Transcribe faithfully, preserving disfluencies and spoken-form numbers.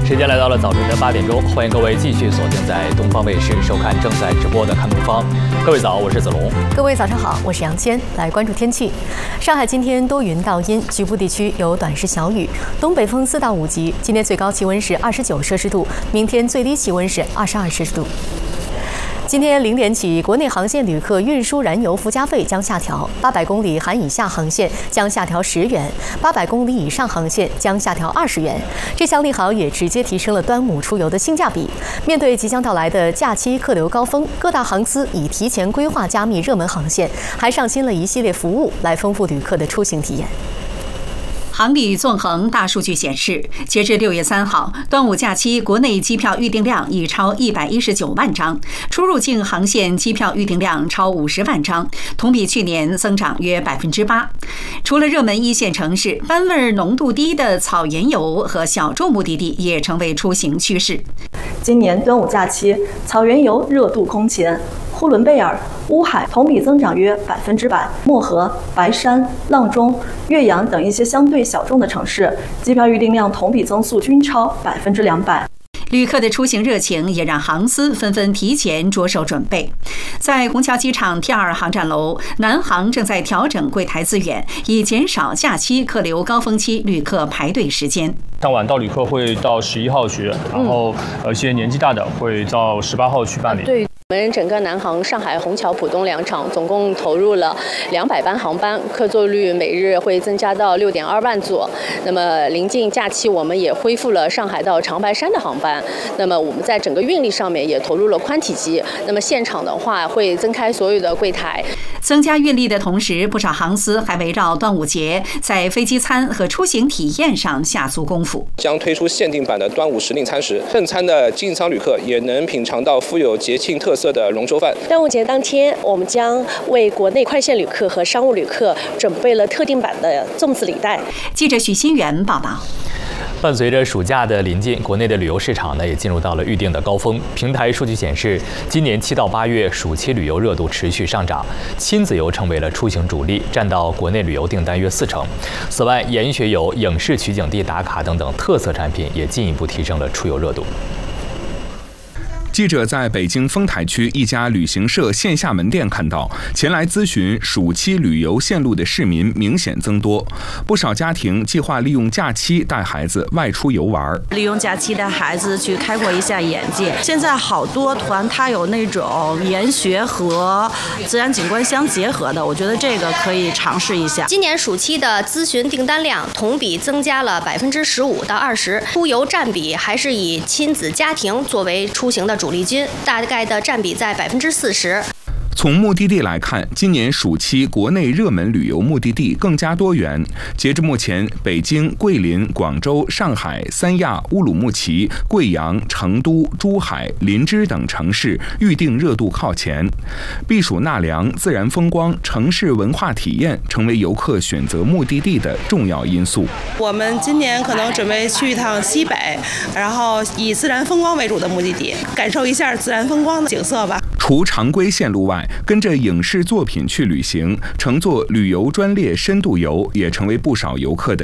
时间来到了早晨的八点钟，欢迎各位继续锁定在东方卫视收看正在直播的看东方。各位早，我是子龙。 各位早上好，我是杨谦。来关注天气，上海今天多云到阴，局部地区有短时小雨，东北风四到五级。今天最高气温是二十九摄氏度，明天最低气温是二十二摄氏度。今天零点起，国内航线旅客运输燃油附加费将下调，八百公里含以下航线将下调十元，八百公里以上航线将下调二十元。这项利好也直接提升了端午出游的性价比。面对即将到来的假期客流高峰，各大航司已提前规划加密热门航线，还上新了一系列服务来丰富旅客的出行体验。 航旅纵横大数据显示，截至六月三号，端午假期国内机票预订量已超一百一十九万张，出入境航线机票预订量超五十万张，同比去年增长约百分之八。除了热门一线城市，班味浓度低的草原游和小众目的地也成为出行趋势。 今年端午假期，草原游热度空前。呼伦贝尔、乌海同比增长约百分之百，漠河、白山、阆中、岳阳等一些相对小众的城市，机票预订量同比增速均超百分之两百。 旅客的出行热情也让航司纷纷提前着手准备。在虹桥机场 T 二航站楼，南航正在调整柜台资源，以减少假期客流高峰期旅客排队时间。 像晚到旅客会到十一号去，然后呃一些年纪大的会到十八号去办理。 对。我们整个南航上海、虹桥、浦东两场总共投入了两百班航班，客座率每日会增加到六点二万座。那么临近假期，我们也恢复了上海到长白山的航班。那么我们在整个运力上面也投入了宽体机。那么现场的话会增开所有的柜台， 增加运力的同时，不少航司还围绕端午节在飞机餐和出行体验上下足功夫。 将推出限定版的端午时令餐食，正餐的经济舱旅客也能品尝到富有节庆特色的龙舟饭。 端午节当天，我们将为国内快线旅客和商务旅客准备了特定版的粽子礼袋。 记者许新元报道。 伴随着暑假的临近，国内的旅游市场呢也进入到了预订的高峰。平台数据显示，今年七到八月暑期旅游热度持续上涨，亲子游成为了出行主力，占到国内旅游订单约四成。此外，研学游、影视取景地打卡等等特色产品也进一步提升了出游热度。 记者在北京丰台区一家旅行社线下门店看到，前来咨询暑期旅游线路的市民明显增多，不少家庭计划利用假期带孩子外出游玩， 利用假期带孩子去开阔一下眼界。现在好多团它有那种研学和自然景观相结合的，我觉得这个可以尝试一下。 今年暑期的咨询订单量同比增加了百分之十五到二十，出游占比还是以亲子家庭作为出行的主力军，大概的占比在百分之四十。 从目的地来看，今年暑期国内热门旅游目的地更加多元。截至目前，北京、桂林、广州、上海、三亚、乌鲁木齐、贵阳、成都、珠海、林芝等城市预订热度靠前。避暑纳凉、自然风光、城市文化体验成为游客选择目的地的重要因素。 我们今年可能准备去一趟西北，然后以自然风光为主的目的地，感受一下自然风光的景色吧。 除常规线路外，跟着影视作品去旅行，乘坐旅游专列深度游也成为不少游客的